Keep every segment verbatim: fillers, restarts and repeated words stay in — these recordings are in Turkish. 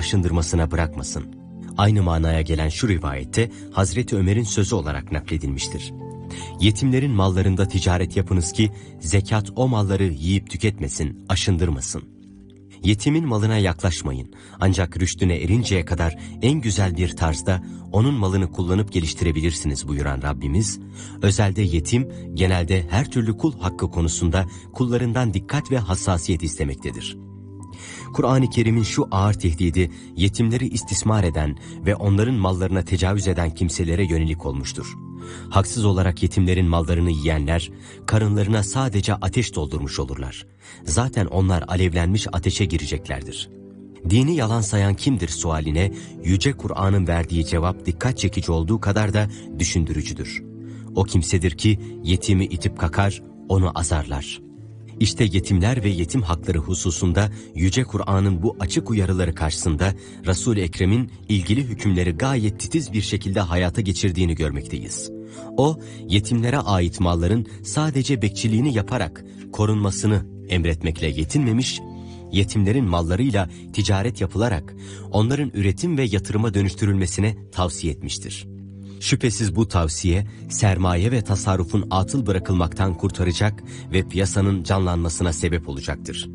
aşındırmasına bırakmasın. Aynı manaya gelen şu rivayette Hazreti Ömer'in sözü olarak nakledilmiştir. Yetimlerin mallarında ticaret yapınız ki zekat o malları yiyip tüketmesin, aşındırmasın. Yetimin malına yaklaşmayın, ancak rüştüne erinceye kadar en güzel bir tarzda onun malını kullanıp geliştirebilirsiniz buyuran Rabbimiz, özelde yetim, genelde her türlü kul hakkı konusunda kullarından dikkat ve hassasiyet istemektedir. Kur'an-ı Kerim'in şu ağır tehdidi, yetimleri istismar eden ve onların mallarına tecavüz eden kimselere yönelik olmuştur. Haksız olarak yetimlerin mallarını yiyenler, karınlarına sadece ateş doldurmuş olurlar. Zaten onlar alevlenmiş ateşe gireceklerdir. Dini yalan sayan kimdir sualine, Yüce Kur'an'ın verdiği cevap dikkat çekici olduğu kadar da düşündürücüdür. O kimsedir ki yetimi itip kakar, onu azarlar. İşte yetimler ve yetim hakları hususunda Yüce Kur'an'ın bu açık uyarıları karşısında Resul-i Ekrem'in ilgili hükümleri gayet titiz bir şekilde hayata geçirdiğini görmekteyiz. O, yetimlere ait malların sadece bekçiliğini yaparak korunmasını emretmekle yetinmemiş, yetimlerin mallarıyla ticaret yapılarak onların üretim ve yatırıma dönüştürülmesine tavsiye etmiştir. Şüphesiz bu tavsiye, sermaye ve tasarrufun atıl bırakılmaktan kurtaracak ve piyasanın canlanmasına sebep olacaktır.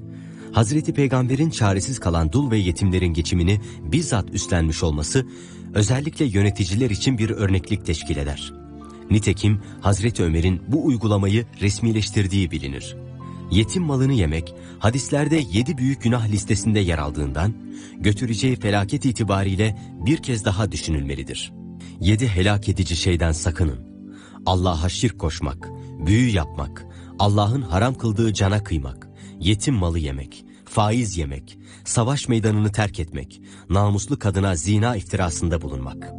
Hazreti Peygamber'in çaresiz kalan dul ve yetimlerin geçimini bizzat üstlenmiş olması, özellikle yöneticiler için bir örneklik teşkil eder. Nitekim Hazreti Ömer'in bu uygulamayı resmileştirdiği bilinir. Yetim malını yemek, hadislerde yedi büyük günah listesinde yer aldığından, götüreceği felaket itibariyle bir kez daha düşünülmelidir. Yedi helak edici şeyden sakının. Allah'a şirk koşmak, büyü yapmak, Allah'ın haram kıldığı cana kıymak, yetim malı yemek, faiz yemek, savaş meydanını terk etmek, namuslu kadına zina iftirasında bulunmak.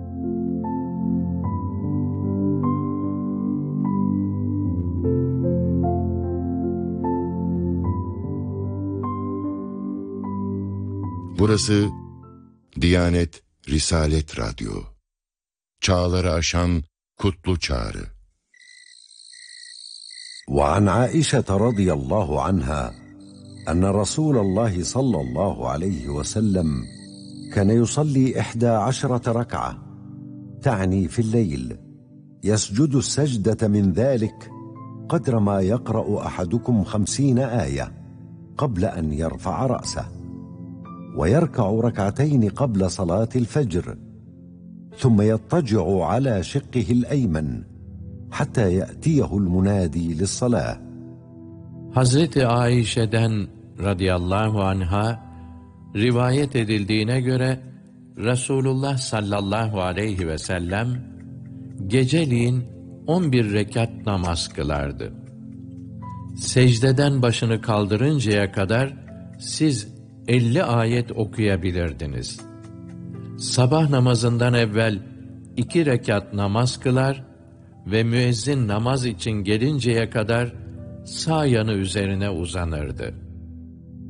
Burası Diyanet Risalet Radyo. Çağları aşan kutlu çağrı. وعن عائشة رضي الله عنها أن رسول الله صلى الله عليه وسلم كان يصلي إحدى عشرة ركعة تعني في الليل يسجد السجدة من ذلك قدر ما يقرأ أحدكم خمسين آية قبل أن يرفع رأسه ويركع ركعتين قبل صلاة الفجر ثم يضطجع على شقه الأيمن hatta ya'tiyehu'l munadi lis-salah. Hazreti Ayşe'den radıyallahu anha rivayet edildiğine göre Resulullah sallallahu aleyhi ve sellem geceliğin on bir rekat namaz kılardı. Secdeden başını kaldırıncaya kadar siz elli ayet okuyabilirdiniz. Sabah namazından evvel iki rekat namaz kılar ve müezzin namaz için gelinceye kadar sağ yanı üzerine uzanırdı.